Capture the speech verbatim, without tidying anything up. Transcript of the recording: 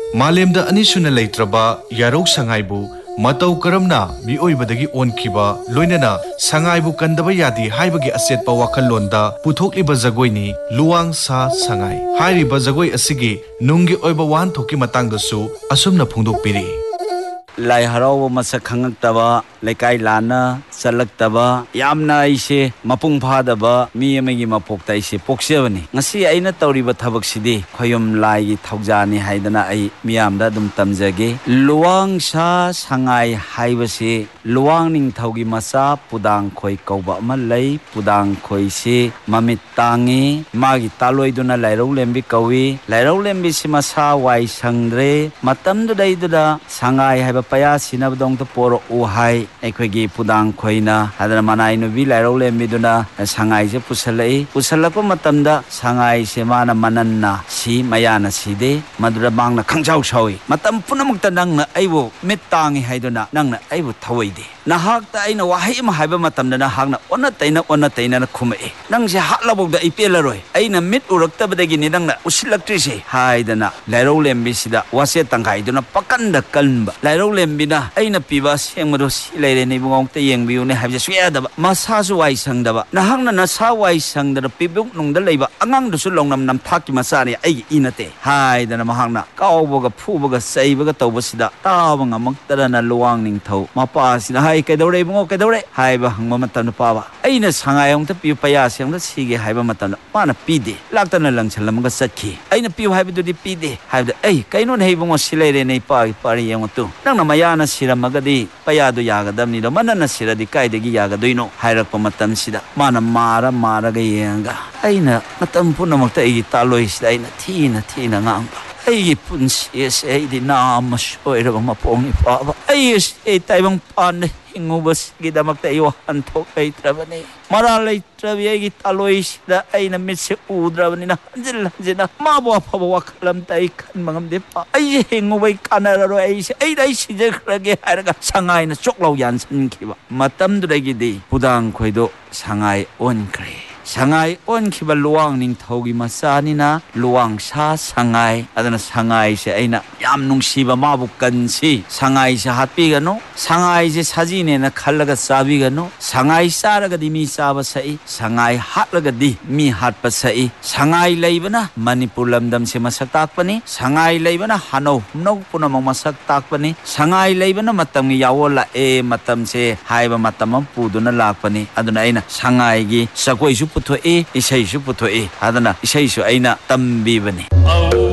Malemda anisuna leitraba yarok sangaibu matau karamna miyoibadagi onkiba loinana sangaibu kandaba yadi haibagi asetpa wakhallonda puthokliba jagoini luwang sa sangai hairiba jagoi asigi nungi oiba wan thoki matangdasu asumna phungdokpiri Lai haraw masak khangtaba lekai lana salaktaba yamna aise mapung phadaba mi amagi mapokta aise poksebani ngasi aina tawriba thabak sidi khoyum lai gi thaujani haidana ai miyamda dum tamjage luwang sa sangai haibase luwang ning thaugi masa pudang khoi kauba ama lei pudang khoi se mamit tangi magi taloiduna lairau lembi kawi lairau lembi si masa wai sangdre matam du dai duda sangai haiba paya sinabdong to poro u hai ekhoi pudang khoina hadana manai no bi lairau lembiduna sangai je pusalai pusalapa matamda sangai se mana mananna si mayana side madura bangna khangchau sawi matam punamukta nangna aibo mittangi haiduna nangna aibo thawaide nahakta aina wahai ma haiba matamda na hagna onna taina onna taina na khumai nangse hatlabogda ipelaroi aina mit uraktabadagi ni nangna usilaktrise haidana lairau lembi sida wase tanghaiduna pakanda kalba lairau lembina aina piba sengmado silai ne bungong te yengbiu ne habje suya masa su wai sangdaba nahangna na sa wai sangda pibuk nungda leiba angang dusu longnam nam thaki masa ne ai inate haidana mahangna kawboga phuboga saiboga tawbasida tawanga maktara luwang ning thau mapa sida hai kaidore bungo kaidore haiba hangma matan pawa aina sangai ong ta pi paya seng da sige haiba matan pana pide laktana langchalamga sakhi aina pi haiba dudi pide haibda ai kaino nei bungo silai re nei pa pari yeng tu nangna mayana siramagadi paya do yagadamni do manana siradi kaidagi yagadoino hairakpa matam sida mana mara mara ga yenga aina matam punamakta ai taloi sida aina thina thina ngamba ai punsi se di nama soira ma pongi pa ai se taibang pan ingubas gidamakta iyo antok ai trabani maralai trabi ai taloi sida aina mitse udrabani na hanjil hanjina ma bo pa bo wakalam tai kan mangam de pa ai hingubai kanaro ai se ai dai sije krage haraga sangai na choklau yan san kiba matam duragi de pudang khoido sangai on kre sangai on kiba luwang ning thogi masani na luwang sa sangai adana sangai se aina yam nungsiba mabu kansi sangai se hatpi gano sangai se sajine na khallaga sabi gano sangai saraga di mi saba sai sangai hatlaga di mi hatpa sai sangai leibana manipur lamdam se masak takpani sangai leibana hano no punamang masak takpani sangai leibana matam gi yawola e matam se haiba matam puduna lakpani aduna aina sangai gi sakoi su putho e isai su putho e adana isai su aina tambi bani